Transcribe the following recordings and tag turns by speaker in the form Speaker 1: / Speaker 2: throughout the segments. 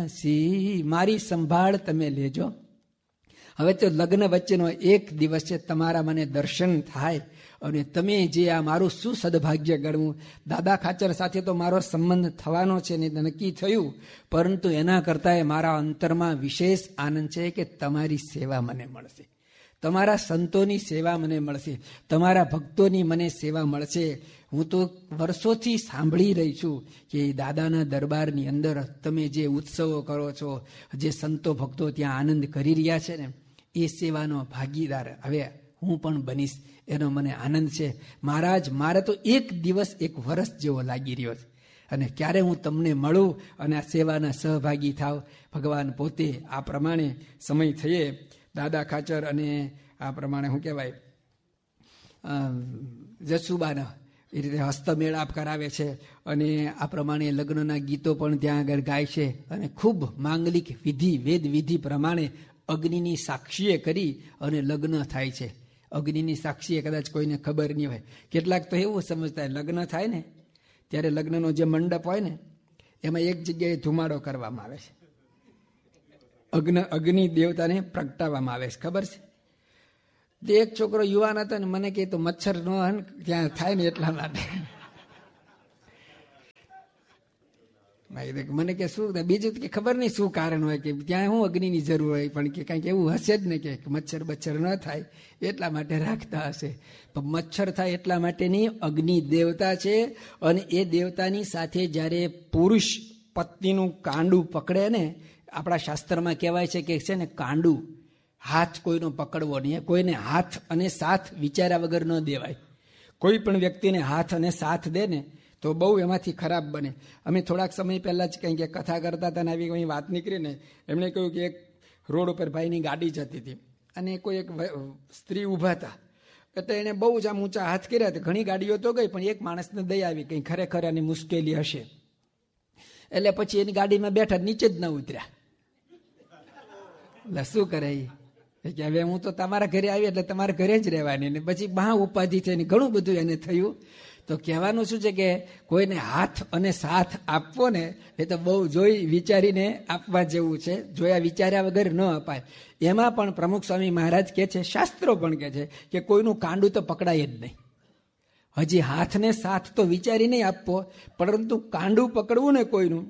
Speaker 1: દાસી, મારી સંભાળ તમે લેજો. હવે તો લગ્ન વચ્ચેનો એક દિવસ છે, તમારા મને દર્શન થાય અને તમે જે આ મારું શું સદભાગ્ય ગણવું. દાદા ખાચર સાથે તો મારો સંબંધ થવાનો છે ને નક્કી થયું, પરંતુ એના કરતાં મારા અંતરમાં વિશેષ આનંદ છે કે તમારી સેવા મને મળશે, તમારા સંતોની સેવા મને મળશે, તમારા ભક્તોની મને સેવા મળશે. હું તો વર્ષોથી સાંભળી રહી છું કે દાદાના દરબારની અંદર તમે જે ઉત્સવો કરો છો, જે સંતો ભક્તો ત્યાં આનંદ કરી રહ્યા છે ને, એ સેવાનો ભાગીદાર હવે હું પણ બનીશ, એનો મને આનંદ છે. મહારાજ, મારે તો એક દિવસ એક વર્ષ જેવો લાગી રહ્યો છે, અને ક્યારે હું તમને મળું અને આ સેવાના સહભાગી થાવ. ભગવાન પોતે આ પ્રમાણે સમય થયે દાદા ખાચર અને આ પ્રમાણે શું કહેવાય જસુબાના એ રીતે હસ્તમેળાપ કરાવે છે, અને આ પ્રમાણે લગ્નના ગીતો પણ ત્યાં આગળ ગાય છે, અને ખૂબ માંગલિક વિધિ વેદ વિધિ પ્રમાણે અગ્નિની સાક્ષીએ કરી અને લગ્ન થાય છે. અગ્નિની સાક્ષીએ કદાચ કોઈને ખબર નહીં હોય. કેટલાક તો એવું સમજતા લગ્ન થાય ને ત્યારે લગ્નનો જે મંડપ હોય ને એમાં એક જગ્યાએ ધુમાડો કરવામાં આવે છે, અગ્નિ દેવતાને પ્રગટાવવામાં આવે છે. ખબર છે? તે એક છોકરો યુવાન હતો ને મને કહે તો મચ્છર નો ત્યાં થાય ને એટલા માટે. મને કે શું બીજું કે ખબર નહીં શું કારણ હોય, કે ત્યાં શું અગ્નિની જરૂર હોય, પણ કે કંઈક એવું હશે જ ને કે મચ્છર બચ્છર ન થાય એટલા માટે રાખતા હશે. પણ મચ્છર થાય એટલા માટેની અગ્નિ દેવતા છે, અને એ દેવતાની સાથે જ્યારે પુરુષ પત્નીનું કાંડું પકડે ને, આપણા શાસ્ત્રમાં કહેવાય છે કે છે ને કાંડું, હાથ કોઈનો પકડવો નહીં, કોઈને હાથ અને સાથ વિચાર્યા વગર ન દેવાય. કોઈ પણ વ્યક્તિને હાથ અને સાથ દે ને તો બહુ એમાંથી ખરાબ બને. અમે થોડાક સમય પહેલાં જ કંઈક કથા કરતા હતા ને આવી કંઈ વાત નીકળી ને એમણે કહ્યું કે એક રોડ ઉપર ભાઈની ગાડી જતી હતી અને કોઈ એક સ્ત્રી ઊભા હતા, એટલે એણે બહુ જ આમ ઊંચા હાથ કર્યા હતા. ઘણી ગાડીઓ તો ગઈ, પણ એક માણસને દઈ આવી કંઈ ખરેખર આની મુશ્કેલી હશે, એટલે પછી એની ગાડીમાં બેઠા, નીચે જ ન ઉતર્યા. એટલે શું કરે કે હવે હું તો તમારા ઘરે આવી એટલે તમારા ઘરે જ રહેવાની, ને પછી બહા ઉપાધિ થઈને ઘણું બધું એને થયું. તો કહેવાનું શું છે કે કોઈને હાથ અને સાથ આપવો ને એ તો બહુ જોઈ વિચારીને આપવા જેવું છે, જોયા વિચાર્યા વગર ન અપાય. એમાં પણ પ્રમુખ સ્વામી મહારાજ કહે છે, શાસ્ત્રો પણ કહે છે કે કોઈનું કાંડું તો પકડાય જ નહીં. હજી હાથને સાથ તો વિચારી નહીં આપવો, પરંતુ કાંડું પકડવું ને કોઈનું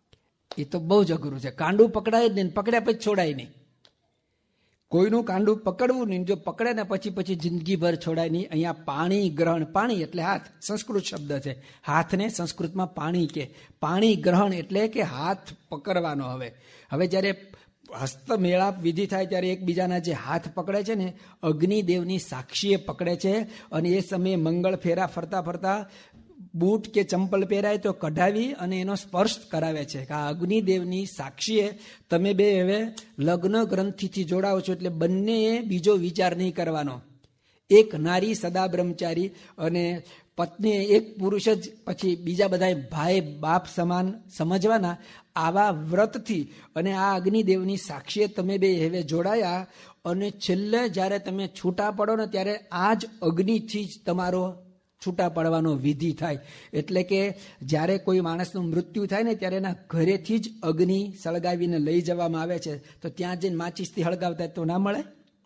Speaker 1: એ તો બહુ જ અઘરું છે. કાંડું પકડાય જ નહીં, પકડ્યા પછી છોડાય નહીં. કોઈનું કાંડું પકડવું નહીં, જો પકડે ને પછી જિંદગીભર છોડાય નહીં. અહીંયા પાણી ગ્રહણ, પાણી એટલે હાથ, સંસ્કૃત શબ્દ છે. હાથને સંસ્કૃતમાં પાણી કે, પાણી ગ્રહણ એટલે કે હાથ પકડવાનો. હવે જ્યારે હસ્તમેળાપ વિધિ થાય ત્યારે એકબીજાના જે હાથ પકડે છે ને, અગ્નિદેવની સાક્ષીએ પકડે છે, અને એ સમયે મંગળ ફેરા ફરતા ફરતા બૂટ કે ચંપલ પહેરાય તો કઢાવી અને એનો સ્પર્શ કરાવે છે કે આ અગ્નિદેવની સાક્ષીએ તમે બે હવે લગ્ન ગ્રંથિથી જોડાઓ છો, એટલે બંનેએ બીજો વિચાર નહીં કરવાનો. એક નારી સદા બ્રહ્મચારી અને પત્નીએ એક પુરુષ જ પછી બીજા બધા ભાઈ બાપ સમાન સમજવાના. આવા વ્રતથી અને આ અગ્નિદેવની સાક્ષીએ તમે બે હવે જોડાયા, અને છેલ્લે જ્યારે તમે છૂટા પડો ને ત્યારે આ જ અગ્નિથી જ તમારો છૂટા પડવાનો વિધિ થાય. એટલે કે જ્યારે કોઈ માણસનું મૃત્યુ થાય ને ત્યારે એના ઘરેથી જ અગ્નિ સળગાવીને લઈ જવામાં આવે છે. તો ત્યાં જઈને માચીસથી હળગાવતા તો ના મળે.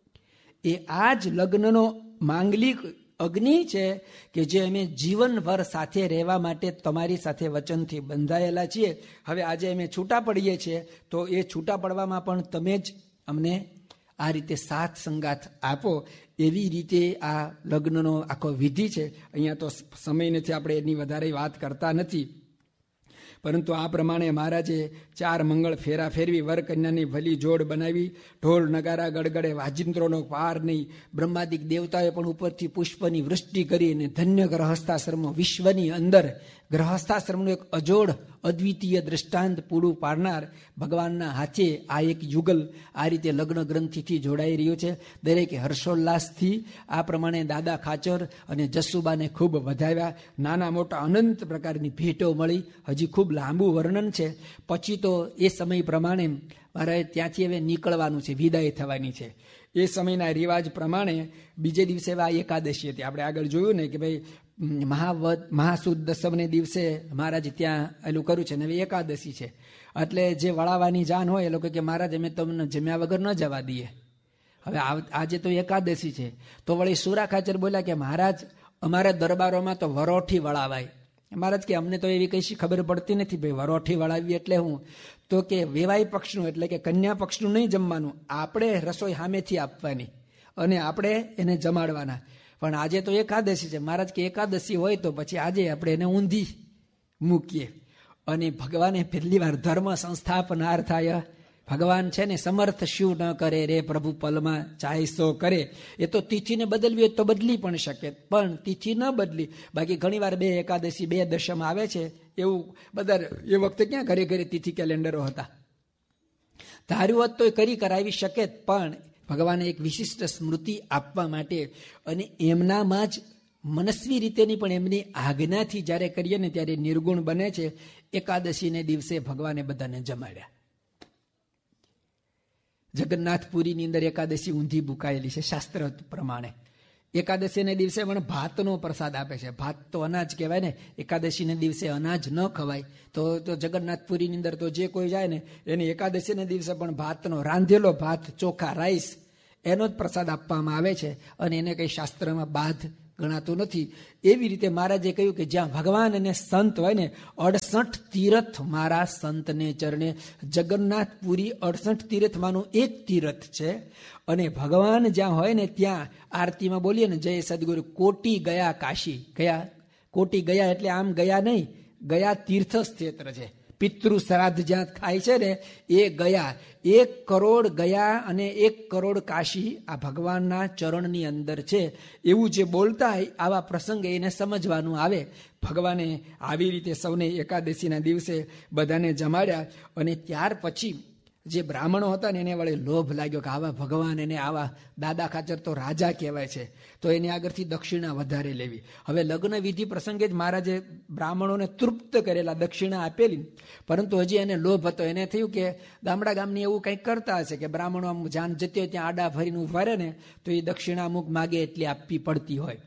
Speaker 1: એ આ જ લગ્નનો માંગલિક અગ્નિ છે કે જે અમે જીવનભર સાથે રહેવા માટે તમારી સાથે વચનથી બંધાયેલા છીએ. હવે આજે અમે છૂટા પડીએ છીએ, તો એ છૂટા પડવામાં પણ તમે જ અમને આ રીતે સાથ સંગાથ આપો. એવી રીતે આ લગ્નનો આખો વિધિ છે. અહીંયા તો સમય નથી, આપણે એની વધારે વાત કરતા નથી, પરંતુ આ પ્રમાણે મહારાજે 4 મંગળ ફેરા ફેરવી વરકન્યાની ભલી જોડ બનાવી. ઢોલ નગારા ગડગડે, વાજિંત્રોનો પાર નહીં. બ્રહ્માદિક દેવતાએ પણ ઉપરથી પુષ્પની વૃષ્ટિ કરી અને ધન્ય ગ્રહસ્થાશ્રમો, વિશ્વની અંદર ગ્રહસ્થાશ્રમનું એક અજોડ અદ્વિતીય દ્રષ્ટાંત પૂરું પાડનાર ભગવાનના હાથે આ એક યુગલ આ રીતે લગ્ન ગ્રંથિથી જોડાઈ રહ્યું છે. દરેકે હર્ષોલ્લાસથી આ પ્રમાણે દાદા ખાચર અને જસુબાને ખૂબ વધાવ્યા. નાના મોટા અનંત પ્રકારની ભેટો મળી. હજી ખૂબ લાંબુ વર્ણન છે. પછી તો એ સમય પ્રમાણે મારે ત્યાંથી હવે નીકળવાનું છે, વિદાય થવાની છે. એ સમયના રિવાજ પ્રમાણે બીજે દિવસે આ એકાદશી હતી. આપણે આગળ જોયું ને કે ભાઈ મહાસુદ દસમને દિવસે મહારાજ ત્યાં એલું કર્યું છે, ને હવે એકાદશી છે. એટલે જે વળાવવાની જાન હોય એ લોકો કે મહારાજ અમે તમને જમ્યા વગર ન જવા દઈએ. હવે આજે તો એકાદશી છે, તો વળી સુરા ખાચર બોલ્યા કે મહારાજ અમારા દરબારોમાં તો વરોઠી વળાવાય. મહારાજ કે અમને તો એવી કઈ ખબર પડતી નથી ભાઈ, વરોઠી વળાવી એટલે હું? તો કે વેવાઈ પક્ષનું એટલે કે કન્યા પક્ષનું નહીં જમવાનું, આપણે રસોઈ સામેથી આપવાની અને આપણે એને જમાડવાના. પણ આજે તો એકાદશી છે. મહારાજ કે એકાદશી હોય તો પછી આજે આપણે એને ઊંધી મૂકીએ. અને ભગવાને પહેલી વાર ધર્મ સંસ્થાપનાર થાય. ભગવાન છે ને સમર્થ શું ન કરે રે પ્રભુ પલમાં ચાહીસો કરે. એ તો તિથિને બદલવી હોય તો બદલી પણ શકે, પણ તિથિ ન બદલી. બાકી ઘણી વાર 2 એકાદશી 2 દશમ આવે છે, એવું બધા એ વખતે ક્યાં ઘરે ઘરે તિથિ કેલેન્ડરો હતા. ધાર્યું હોત તો કરી કરાવી શકે, પણ ભગવાને એક વિશિષ્ટ સ્મૃતિ આપવા માટે અને એમનામાં જ મનસ્વી રીતેની પણ એમની આજ્ઞાથી જ્યારે કરીએ ને ત્યારે નિર્ગુણ બને છે. એકાદશીને દિવસે ભગવાને બધાને જમાડ્યા. જગન્નાથપુરીની અંદર એકાદશી ઊંધી બુકાયેલી છે શાસ્ત્ર પ્રમાણે. એકાદશીને દિવસે પણ ભાતનો પ્રસાદ આપે છે. ભાત તો અનાજ કહેવાય ને, એકાદશીને દિવસે અનાજ ન ખવાય. તો જગન્નાથપુરીની અંદર તો જે કોઈ જાય ને એને એકાદશીને દિવસે પણ ભાતનો, રાંધેલો ભાત, ચોખા, રાઈસ એનો જ પ્રસાદ આપવામાં આવે છે અને એને કંઈ શાસ્ત્રમાં બાધ ગણાતું નથી. એવી રીતે મહારાજે કહ્યું કે જ્યાં ભગવાન અને સંત હોય ને, 68 તીર્થ મારા સંતને ચરણે. જગન્નાથપુરી 68 તીર્થમાંનું એક તીર્થ છે. અને ભગવાન જ્યાં હોય ને ત્યાં આરતીમાં બોલીએ ને, જય સદગુરુ કોટી ગયા કાશી. ગયા કોટી ગયા એટલે આમ ગયા નહીં, ગયા તીર્થ ક્ષેત્ર છે. પિતૃ શ્રાદ્ધ જ્યાં થાય છે ને એ ગયા. 1 કરોડ ગયા અને 1 કરોડ કાશી આ ભગવાનના ચરણની અંદર છે. એવું જે બોલતા હોય આવા પ્રસંગે એને સમજવાનું આવે. ભગવાને આવી રીતે સૌને એકાદશીના દિવસે બધાને જમાડ્યા. અને ત્યાર પછી જે બ્રાહ્મણો હતા ને એને વળે લોભ લાગ્યો કે આવા ભગવાન, એને આવા દાદા ખાચર તો રાજા કહેવાય છે, તો એની આગળથી દક્ષિણા વધારે લેવી. હવે લગ્ન વિધિ પ્રસંગે જ મહારાજે બ્રાહ્મણોને તૃપ્ત કરેલા, દક્ષિણા આપેલી, પરંતુ હજી એને લોભ હતો. એને થયું કે ગામડા ગામની એવું કંઈક કરતા હશે કે બ્રાહ્મણો આમ જાન જતી હોય ત્યાં આડા ફરીને ઉભા રહે ને તો એ દક્ષિણા અમુક માગે એટલી આપવી પડતી હોય.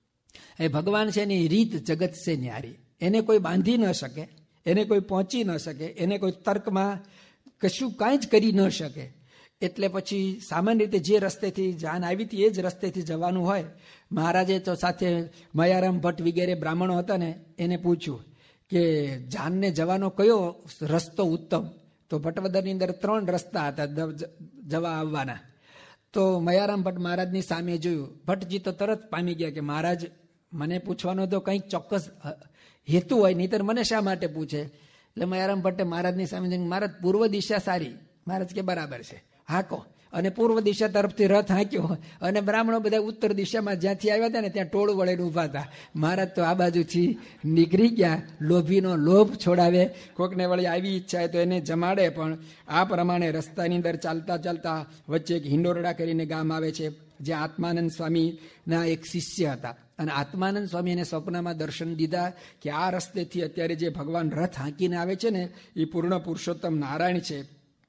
Speaker 1: એ ભગવાન છે એની રીત જગત છે ન્યારી. એને કોઈ બાંધી ન શકે, એને કોઈ પહોંચી ન શકે, એને કોઈ તર્કમાં કશું કાંઈ જ કરી ન શકે. એટલે પછી સામાન્ય રીતે જે રસ્તેથી જાન આવી હતી એ જ રસ્તેથી જવાનું હોય. મહારાજે તો સાથે મયારામ ભટ્ટ વગેરે બ્રાહ્મણો હતા ને એને પૂછ્યું કે જાનને જવાનો કયો રસ્તો ઉત્તમ? તો ભટ્ટવદરની અંદર 3 રસ્તા હતા જવા આવવાના. તો મયારામ ભટ્ટ મહારાજની સામે જોયું. ભટ્ટજી તો તરત પામી ગયા કે મહારાજ મને પૂછવાનો તો કંઈક ચોક્કસ હેતુ હોય, નહીંતર મને શા માટે પૂછે? એટલે મયારામ ભટ્ટે મહારાજની સામે જઈને, મહારાજ પૂર્વ દિશા સારી. મહારાજ કે બરાબર છે, હાંકો. અને પૂર્વ દિશા તરફથી રથ હાંક્યો અને બ્રાહ્મણો બધા ઉત્તર દિશામાં જ્યાંથી આવ્યા હતા ને ત્યાં ટોળું વળીને ઊભા હતા. મહારાજ તો આ બાજુથી નીકળી ગયા. લોભીનો લોભ છોડાવે, કોકને વળી આવી ઈચ્છા હોય તો એને જમાડે. પણ આ પ્રમાણે રસ્તાની અંદર ચાલતા ચાલતા વચ્ચે એક હિંડોરડા કરીને ગામ આવે છે, જ્યાં આત્માનંદ સ્વામીના એક શિષ્ય હતા. અને આત્માનંદ સ્વામી એને સ્વપ્નમાં દર્શન દીધા કે આ રસ્તેથી અત્યારે જે ભગવાન રથ હાંકીને આવે છે ને એ પૂર્ણ પુરુષોત્તમ નારાયણ છે,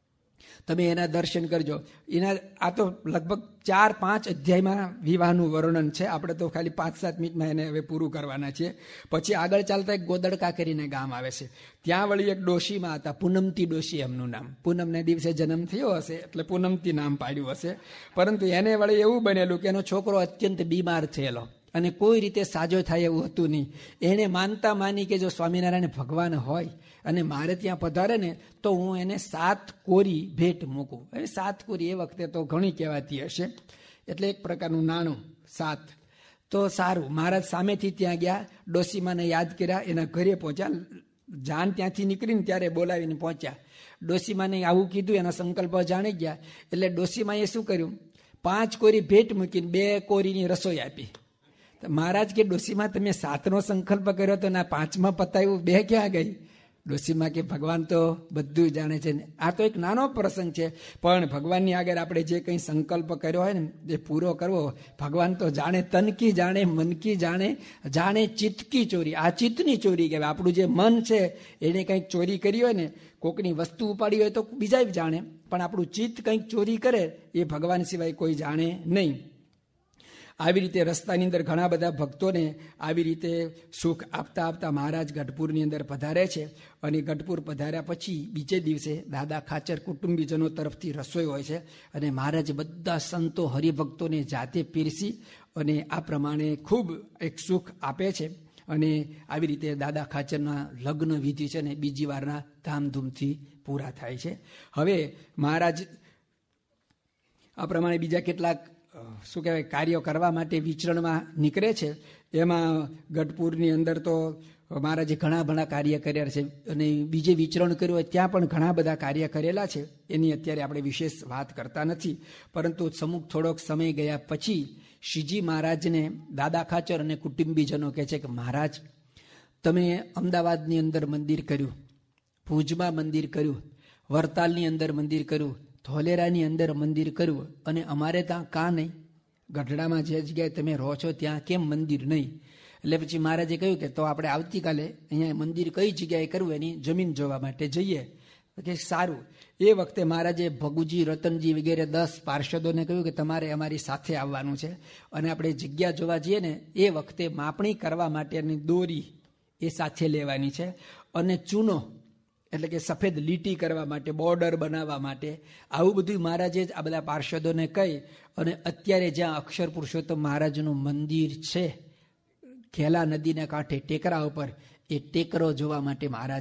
Speaker 1: તમે એના દર્શન કરજો. એના આ તો લગભગ 4-5 અધ્યાયમાં વિવાહનું વર્ણન છે. આપણે તો ખાલી 5-7 મિનિટમાં એને હવે પૂરું કરવાના છીએ. પછી આગળ ચાલતા એક ગોદડકા કરીને ગામ આવે છે. ત્યાં વળી એક ડોશીમાં હતા, પૂનમતી ડોશી એમનું નામ. પૂનમને દિવસે જન્મ થયો હશે એટલે પૂનમતી નામ પાડ્યું હશે. પરંતુ એને વળી એવું બનેલું કે એનો છોકરો અત્યંત બીમાર થયેલો અને કોઈ રીતે સાજો થાય એવું હતું નહીં. એણે માનતા માની કે જો સ્વામિનારાયણ ભગવાન હોય અને મારે ત્યાં પધારે ને તો હું એને 7 કોરી ભેટ મૂકું. હવે 7 કોરી એ વખતે તો ઘણી કહેવાતી હશે, એટલે એક પ્રકારનું નાણું 7. તો સારું, મહારાજ સામેથી ત્યાં ગયા, ડોસીમાને યાદ કર્યા, એના ઘરે પહોંચ્યા. જાન ત્યાંથી નીકળીને ત્યારે બોલાવીને પહોંચ્યા. ડોસીમાને આવું કીધું, એના સંકલ્પ જાણી ગયા. એટલે ડોસીમાએ શું કર્યું, 5 કોરી ભેટ મૂકીને 2 કોરીની રસોઈ આપી. મહારાજ કે ડોસીમાં તમે 7નો સંકલ્પ કર્યો તો ના 5માં પતાવ્યું, 2 ક્યાં ગઈ? ડોસીમાં કે ભગવાન તો બધું જાણે છે. આ તો એક નાનો પ્રસંગ છે, પણ ભગવાનની આગળ આપણે જે કંઈ સંકલ્પ કર્યો હોય ને એ પૂરો કરવો. ભગવાન તો જાણે, તનકી જાણે, મનકી જાણે, જાણે ચિત્તકી ચોરી. આ ચિત્તની ચોરી કહેવાય. આપણું જે મન છે એને કંઈક ચોરી કરી હોય ને, કોકની વસ્તુ ઉપાડી હોય તો બીજા જાણે, પણ આપણું ચિત્ત કંઈક ચોરી કરે એ ભગવાન સિવાય કોઈ જાણે નહીં. આવી રીતે રસ્તાની અંદર ઘણા બધા ભક્તોને આવી રીતે સુખ આપતા આપતા મહારાજ ગઢપુરની અંદર પધારે છે. અને ગઢપુર પધાર્યા પછી બીજે દિવસે દાદા ખાચર કુટુંબીજનો તરફથી રસોઈ હોય છે અને મહારાજ બધા સંતો હરિભક્તોને જાતે પીરસી અને આ પ્રમાણે ખૂબ એક સુખ આપે છે. અને આવી રીતે દાદા ખાચરના લગ્ન વિધિ છે ને બીજી વારના ધામધૂમથી પૂરા થાય છે. હવે મહારાજ આ પ્રમાણે બીજા કેટલાક શું કહેવાય કાર્યો કરવા માટે વિચરણમાં નીકળે છે. એમાં ગઢપુરની અંદર તો મહારાજે ઘણા કાર્ય કર્યા છે અને બીજે વિચરણ કર્યું હોય ત્યાં પણ ઘણા બધા કાર્ય કરેલા છે. એની અત્યારે આપણે વિશેષ વાત કરતા નથી, પરંતુ સમુખ થોડોક સમય ગયા પછી શ્રીજી મહારાજને દાદા ખાચર અને કુટુંબીજનો કહે છે કે મહારાજ, તમે અમદાવાદની અંદર મંદિર કર્યું, ભુજમાં મંદિર કર્યું, વરતાલની અંદર મંદિર કર્યું, ધોલેરાની અંદર મંદિર કર્યું, અને અમારે ત્યાં કાં નહીં? ગઢડામાં જે જગ્યાએ તમે રહો છો ત્યાં કેમ મંદિર નહીં? એટલે પછી મહારાજે કહ્યું કે તો આપણે આવતીકાલે અહીંયા મંદિર કઈ જગ્યાએ કરવું એની જમીન જોવા માટે જઈએ. કે સારું. એ વખતે મહારાજે ભગુજી, રતનજી વગેરે 10 પાર્ષદોને કહ્યું કે તમારે અમારી સાથે આવવાનું છે અને આપણે જગ્યા જોવા જઈએ ને એ વખતે માપણી કરવા માટેની દોરી એ સાથે લેવાની છે અને ચૂનો એટલે કે સફેદ લીટી કરવા માટે, બોર્ડર બનાવવા માટે, આવું બધું મહારાજે જ આ બધા પાર્ષદોને કહી અને અત્યારે જ્યાં અક્ષર પુરુષોત્તમ મહારાજનું મંદિર છે ખેલા નદીના કાંઠે ટેકરા ઉપર, એ ટેકરો જોવા માટે મહારાજ